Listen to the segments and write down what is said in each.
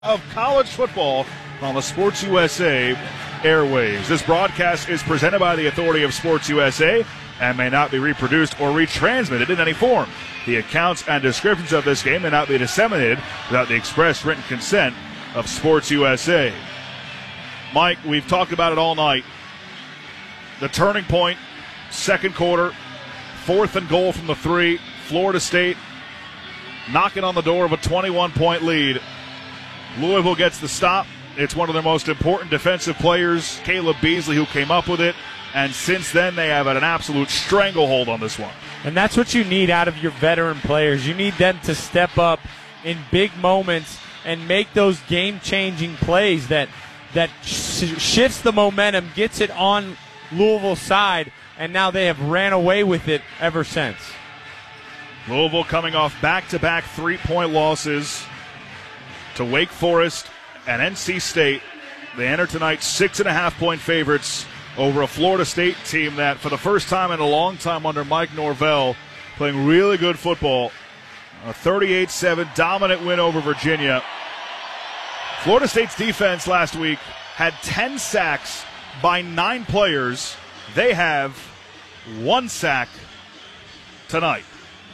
Of college football on the Sports USA airwaves. This broadcast is presented by the authority of Sports USA and may not be reproduced or retransmitted in any form. The accounts and descriptions of this game may not be disseminated without the express written consent of Sports USA. Mike, we've talked about it all night. The turning point, second quarter, 4th and goal from the 3. Florida State knocking on the door of a 21-point lead. Louisville gets the stop. It's one of their most important defensive players, Caleb Beasley, who came up with it. And since then, they have had an absolute stranglehold on this one. And that's what you need out of your veteran players. You need them to step up in big moments and make those game-changing plays that shifts the momentum, gets it on Louisville's side, and now they have ran away with it ever since. Louisville coming off back-to-back 3-point losses to Wake Forest and NC State. They enter tonight 6.5-point favorites over a Florida State team that, for the first time in a long time under Mike Norvell, playing really good football. A 38-7 dominant win over Virginia. Florida State's defense last week had 10 sacks by 9 players. They have 1 sack tonight.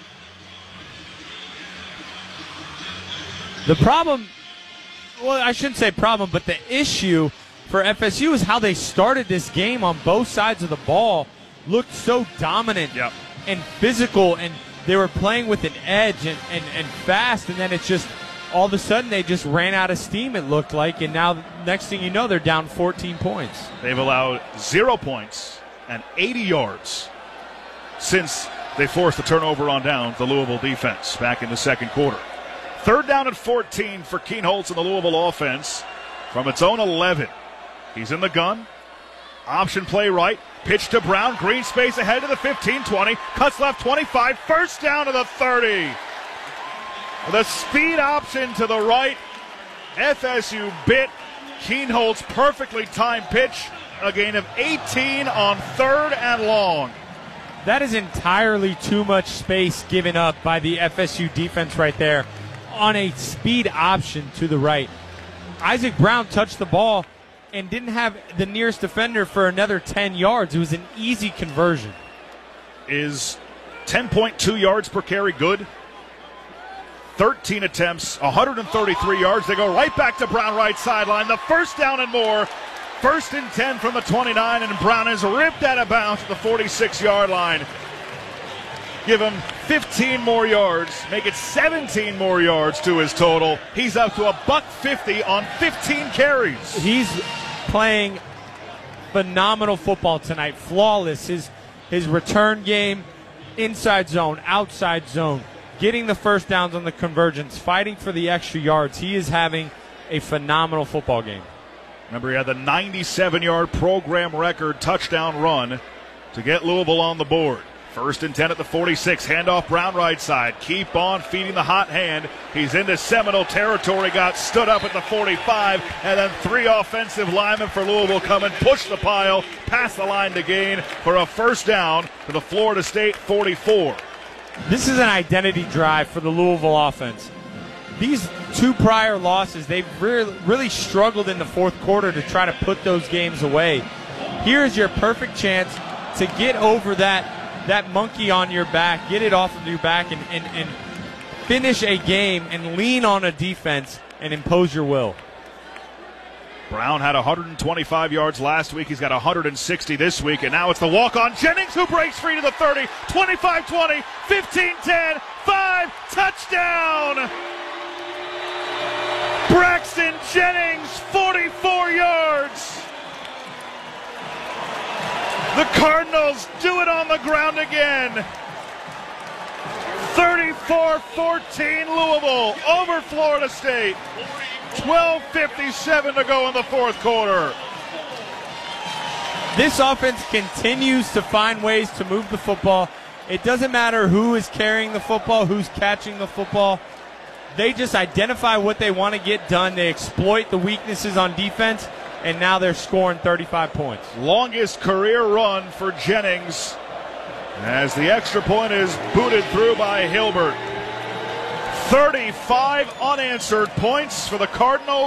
The problem, well, I shouldn't say problem, but the issue for FSU is how they started this game on both sides of the ball. Looked so dominant and physical, and they were playing with an edge and fast, and then it's just all of a sudden they just ran out of steam, it looked like, and now next thing you know, they're down 14 points. They've allowed 0 points and 80 yards since they forced the turnover on down the Louisville defense back in the second quarter. 3rd down and 14 for Keen Holtz and the Louisville offense from its own 11. He's in the gun. Option play right. Pitch to Brown. Green space ahead to the 15-20. Cuts left 25. First down to the 30. The speed option to the right. FSU bit. Keen Holtz perfectly timed pitch. A gain of 18 on 3rd and long. That is entirely too much space given up by the FSU defense right there on a speed option to the right. Isaac Brown touched the ball and didn't have the nearest defender for another 10 yards. It was an easy conversion. Is 10.2 yards per carry good? 13 attempts, 133 yards. They go right back to Brown right sideline. The first down and more. 1st and 10 from the 29, and Brown is ripped out of bounds at the 46-yard line. Give him 15 more yards, make it 17 more yards to his total. He's up to $150 on 15 carries. He's playing phenomenal football tonight, flawless. His return game, inside zone, outside zone, getting the first downs on the convergence, fighting for the extra yards. He is having a phenomenal football game. Remember, he had the 97-yard program record touchdown run to get Louisville on the board. 1st and 10 at the 46. Handoff Brown right side. Keep on feeding the hot hand. He's into Seminole territory. Got stood up at the 45. And then 3 offensive linemen for Louisville come and push the pile. Past the line to gain for a first down to the Florida State 44. This is an identity drive for the Louisville offense. These 2 prior losses, they've really struggled in the 4th quarter to try to put those games away. Here's your perfect chance to get over that monkey on your back, get it off of your back, and finish a game and lean on a defense and impose your will. Brown had 125 yards last week. He's got 160 this week, and now it's the walk-on Jennings who breaks free to the 30, 25-20, 15-10, 5, touchdown! Braxton Jennings, 44 yards. The Cardinals do it on the ground again. 34-14 Louisville over Florida State. 12:57 to go in the 4th quarter. This offense continues to find ways to move the football. It doesn't matter who is carrying the football, who's catching the football. They just identify what they want to get done. They exploit the weaknesses on defense, and now they're scoring 35 points. Longest career run for Jennings as the extra point is booted through by Hilbert. 35 unanswered points for the Cardinals.